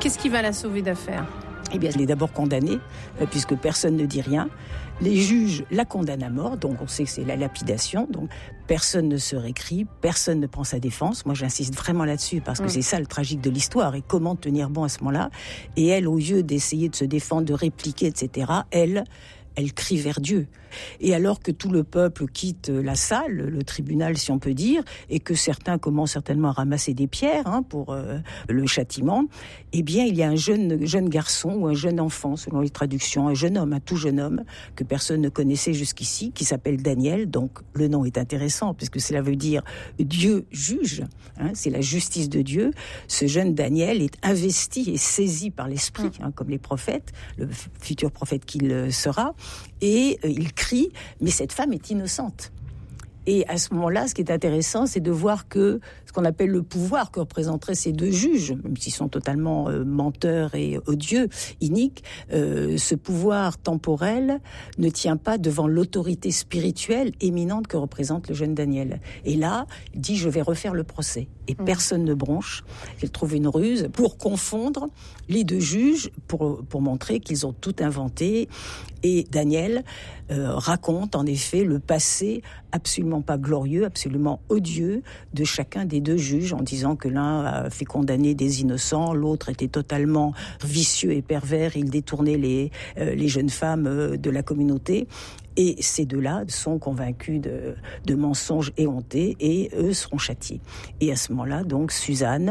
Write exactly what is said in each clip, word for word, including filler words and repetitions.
Qu'est-ce qui va la sauver d'affaire ? Eh bien, elle est d'abord condamnée, euh, puisque personne ne dit rien. Les juges la condamnent à mort, donc on sait que c'est la lapidation, donc personne ne se récrie, personne ne prend sa défense. Moi, j'insiste vraiment là-dessus, parce que mmh. c'est ça le tragique de l'histoire, et comment tenir bon à ce moment-là. Et elle, au lieu d'essayer de se défendre, de répliquer, et cetera, elle... elle crie vers Dieu. Et alors que tout le peuple quitte la salle, le tribunal si on peut dire, et que certains commencent certainement à ramasser des pierres hein, pour euh, le châtiment, eh bien il y a un jeune, jeune garçon ou un jeune enfant, selon les traductions, un jeune homme, un tout jeune homme, que personne ne connaissait jusqu'ici, qui s'appelle Daniel. Donc le nom est intéressant, puisque cela veut dire Dieu juge, hein, c'est la justice de Dieu. Ce jeune Daniel est investi et saisi par l'esprit, hein, comme les prophètes, le futur prophète qu'il sera, et euh, il crie, mais cette femme est innocente. Et à ce moment-là, ce qui est intéressant, c'est de voir que ce qu'on appelle le pouvoir que représenteraient ces deux juges, même s'ils sont totalement euh, menteurs et odieux, iniques, euh, ce pouvoir temporel ne tient pas devant l'autorité spirituelle éminente que représente le jeune Daniel. Et là, il dit « je vais refaire le procès ». Et mmh. personne ne bronche. Il trouve une ruse pour confondre les deux juges, pour, pour montrer qu'ils ont tout inventé. Et Daniel euh, raconte en effet le passé absolument pas glorieux, absolument odieux de chacun des deux juges, en disant que l'un a fait condamner des innocents, l'autre était totalement vicieux et pervers, il détournait les, euh, les jeunes femmes euh, de la communauté. Et ces deux-là sont convaincus de, de mensonges éhontés et eux seront châtiés. Et à ce moment-là, donc, Suzanne,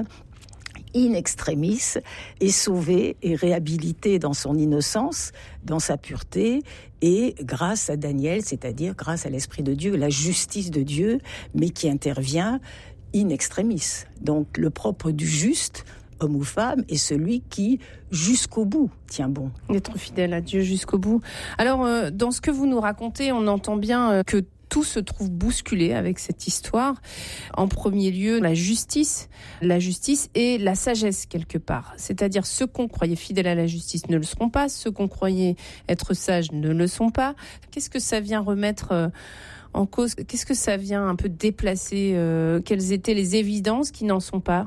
in extremis, est sauvée et réhabilitée dans son innocence, dans sa pureté, et grâce à Daniel, c'est-à-dire grâce à l'Esprit de Dieu, la justice de Dieu, mais qui intervient in extremis. Donc le propre du juste, homme ou femme, est celui qui, jusqu'au bout, tient bon. D'être fidèle à Dieu jusqu'au bout. Alors, euh, dans ce que vous nous racontez, on entend bien euh, que tout se trouve bousculé avec cette histoire. En premier lieu, la justice, la justice et la sagesse quelque part. C'est-à-dire ceux qu'on croyait fidèles à la justice ne le seront pas, ceux qu'on croyait être sages ne le sont pas. Qu'est-ce que ça vient remettre euh, en cause ? Qu'est-ce que ça vient un peu déplacer ? euh, Quelles étaient les évidences qui n'en sont pas ?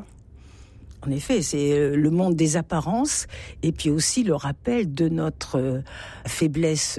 En effet, c'est le monde des apparences et puis aussi le rappel de notre faiblesse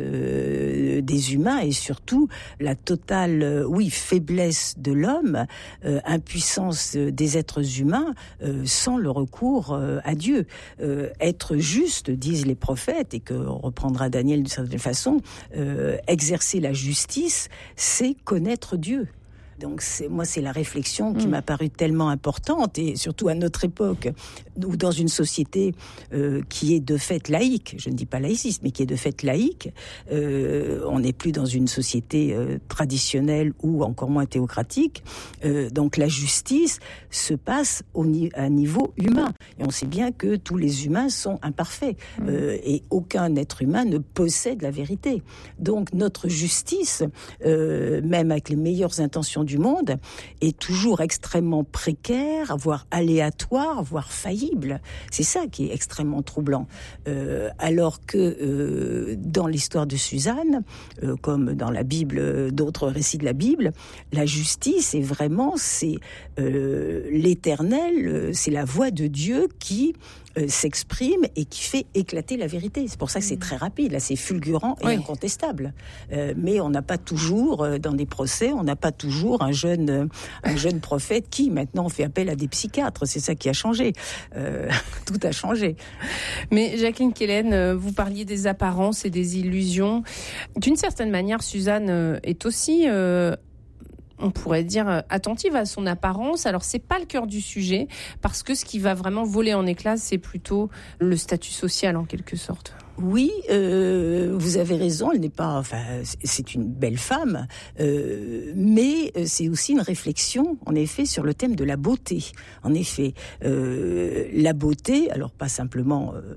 des humains et surtout la totale, oui, faiblesse de l'homme, impuissance des êtres humains sans le recours à Dieu. Être juste, disent les prophètes, et que reprendra Daniel d'une certaine façon, exercer la justice, c'est connaître Dieu. Donc c'est, moi, c'est la réflexion qui mmh. m'a paru tellement importante, et surtout à notre époque, ou dans une société euh, qui est de fait laïque, je ne dis pas laïciste, mais qui est de fait laïque, euh, on n'est plus dans une société euh, traditionnelle ou encore moins théocratique, euh, donc la justice se passe au ni- à un niveau humain, et on sait bien que tous les humains sont imparfaits, mmh. euh, et aucun être humain ne possède la vérité. Donc notre justice, euh, même avec les meilleures intentions du monde, est toujours extrêmement précaire, voire aléatoire, voire faillible. C'est ça qui est extrêmement troublant. Euh, alors que euh, dans l'histoire de Suzanne, euh, comme dans la Bible, euh, d'autres récits de la Bible, la justice est vraiment, c'est euh, l'éternel, euh, c'est la voix de Dieu qui Euh, s'exprime et qui fait éclater la vérité. C'est pour ça que c'est très rapide, là c'est fulgurant et oui. incontestable. Euh, mais on n'a pas toujours, euh, dans des procès, on n'a pas toujours un jeune, euh, un jeune prophète qui maintenant fait appel à des psychiatres. C'est ça qui a changé. Euh, tout a changé. Mais Jacqueline Quelen, vous parliez des apparences et des illusions. D'une certaine manière, Suzanne est aussi... Euh on pourrait dire, attentive à son apparence. Alors, c'est pas le cœur du sujet, parce que ce qui va vraiment voler en éclats, c'est plutôt le statut social, en quelque sorte. Oui, euh, vous avez raison, elle n'est pas... Enfin, c'est une belle femme, euh, mais c'est aussi une réflexion, en effet, sur le thème de la beauté. En effet, euh, la beauté, alors pas simplement... Euh,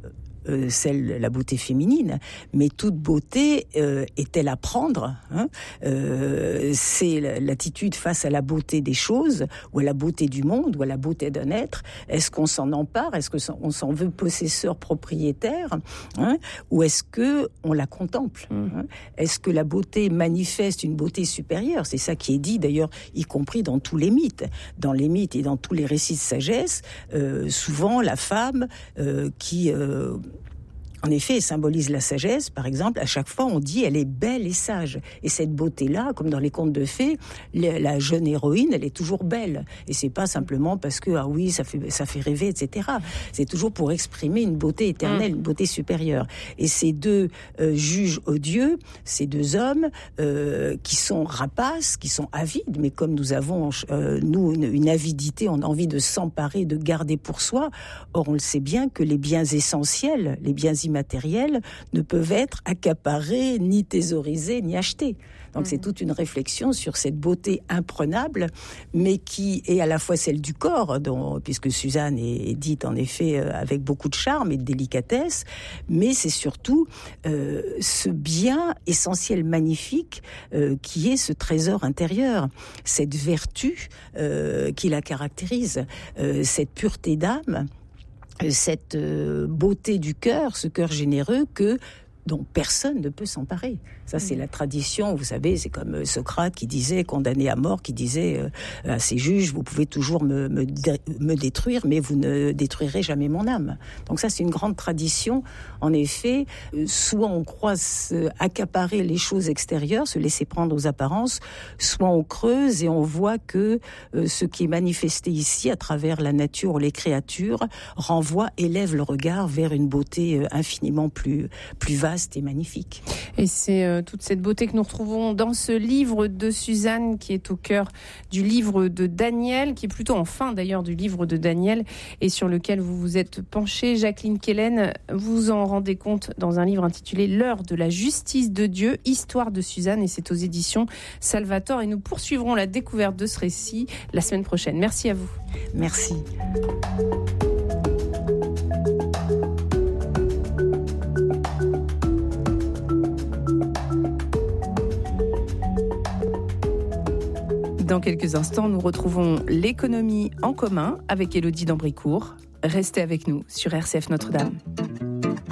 euh, celle, la beauté féminine, mais toute beauté euh, est-elle à prendre, hein euh, c'est l'attitude face à la beauté des choses, ou à la beauté du monde, ou à la beauté d'un être. Est-ce qu'on s'en empare? Est-ce qu'on s'en veut possesseur, propriétaire, hein, ou est-ce que on la contemple, hein? Est-ce que la beauté manifeste une beauté supérieure? C'est ça qui est dit d'ailleurs, y compris dans tous les mythes. Dans les mythes et dans tous les récits de sagesse, euh, souvent la femme euh, qui... Euh, En effet, elle symbolise la sagesse. Par exemple, à chaque fois, on dit elle est belle et sage. Et cette beauté-là, comme dans les contes de fées, la jeune héroïne, elle est toujours belle. Et c'est pas simplement parce que ah oui, ça fait ça fait rêver, et cetera. C'est toujours pour exprimer une beauté éternelle, une beauté supérieure. Et ces deux euh, juges odieux, ces deux hommes euh, qui sont rapaces, qui sont avides, mais comme nous avons euh, nous une, une avidité, on a envie de s'emparer, de garder pour soi. Or, on le sait bien que les biens essentiels, les biens matériels ne peuvent être accaparés, ni thésaurisés, ni achetés. Donc mmh. c'est toute une réflexion sur cette beauté imprenable, mais qui est à la fois celle du corps, dont, puisque Suzanne est, est dite en effet euh, avec beaucoup de charme et de délicatesse, mais c'est surtout euh, ce bien essentiel magnifique euh, qui est ce trésor intérieur, cette vertu euh, qui la caractérise, euh, cette pureté d'âme, cette euh, beauté du cœur, ce cœur généreux que dont personne ne peut s'emparer. Ça, c'est la tradition, vous savez, c'est comme Socrate qui disait, condamné à mort, qui disait euh, à ses juges, vous pouvez toujours me, me, me détruire, mais vous ne détruirez jamais mon âme. Donc ça, c'est une grande tradition. En effet, soit on croit accaparer les choses extérieures, se laisser prendre aux apparences, soit on creuse et on voit que euh, ce qui est manifesté ici, à travers la nature ou les créatures, renvoie, élève le regard vers une beauté euh, infiniment plus, plus vaste et magnifique. Et c'est euh, toute cette beauté que nous retrouvons dans ce livre de Suzanne qui est au cœur du livre de Daniel, qui est plutôt en fin d'ailleurs du livre de Daniel et sur lequel vous vous êtes penchée. Jacqueline Kellen, vous en rendez compte dans un livre intitulé L'heure de la justice de Dieu, histoire de Suzanne, et c'est aux éditions Salvator. Et nous poursuivrons la découverte de ce récit la semaine prochaine. Merci à vous. Merci. Dans quelques instants, nous retrouvons l'économie en commun avec Élodie d'Ambricourt. Restez avec nous sur R C F Notre-Dame.